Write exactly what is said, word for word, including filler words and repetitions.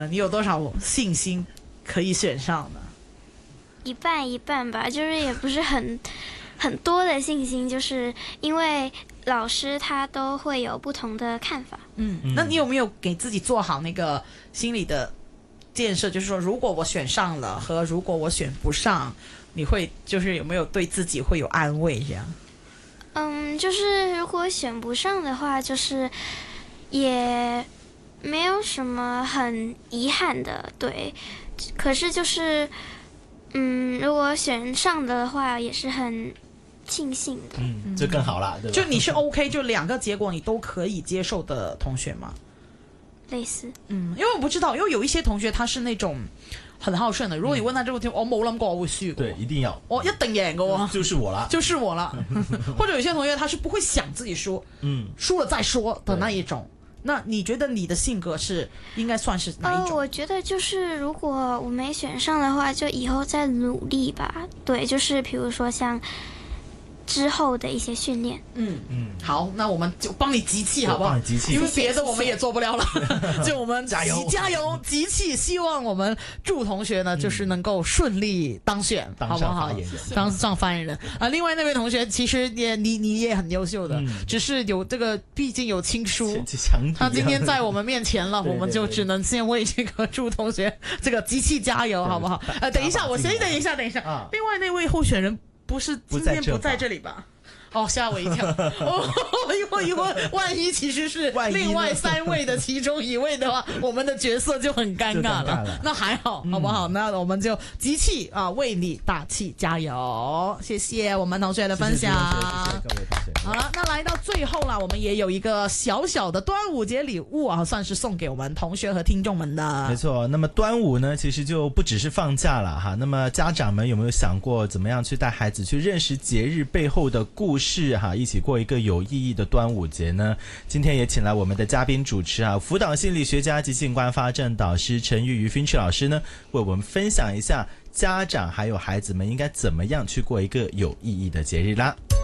你有多少信心可以选上呢？ 一半一半吧，就是也不是很很多的信心，就是因为老师他都会有不同的看法。 嗯，那你有没有给自己做好那个心理的建设？就是说，如果我选上了和如果我选不上，你会就是有没有对自己会有安慰这样？ 嗯，就是如果选不上的话，就是也没有什么很遗憾的，对。可是就是，嗯，如果选上的话，也是很庆幸的。 嗯，这更好啦，对吧？ 就你是 OK， 就两个结果你都可以接受的同学吗？ 类似。 嗯，因为我不知道，因为有一些同学他是那种很好胜的。如果你问他这个题，我冇諗過我會輸。 对，一定要， 我一定贏嘅喎， 就是我啦， 就是我了。或者有些同学他是不会想自己输，嗯，输了再说的那一种。那你觉得你的性格是应该算是哪一种？ 呃，我觉得就是如果我没选上的话，就以后再努力吧。对，就是比如说像之后的一些训练。 嗯嗯，好，那我们就帮你集气，好不好？ 帮你集气， 因为别的我们也做不了了，就我们加油加油集气，希望我们祝同学呢，就是能够顺利当选， 当好不好？ 上发言人， 当上发言人啊！另外那位同学其实也你你也很优秀的， 嗯只是有这个毕竟有亲疏。 强敌啊他今天在我们面前了， 对对对我们就只能先为这个祝同学这个集气加油，好不好？呃，等一下，我先等一下，等一下。 啊另外那位候选人不是今天不在不在这吧这里吧？哦，吓我一跳！哦，一会一会，万一其实是万一呢另外三位的其中一位的话，我们的角色就很尴尬就尴了。 尬了那还好，好不好？那我们就集气啊，为你打气，加油！谢谢我们同学的分享。 谢谢谢谢各位同学。 好了，那来到最后啦，我们也有一个小小的端午节礼物啊，算是送给我们同学和听众们的。 没错，那么端午呢，其实就不只是放假了哈。那么家长们有没有想过，怎么样去带孩子去认识节日背后的故事哈，一起过一个有意义的端午节呢？今天也请来我们的嘉宾主持啊，辅导心理学家及性观发展导师陈玉瑜 Finch 老师呢，为我们分享一下家长还有孩子们应该怎么样去过一个有意义的节日啦。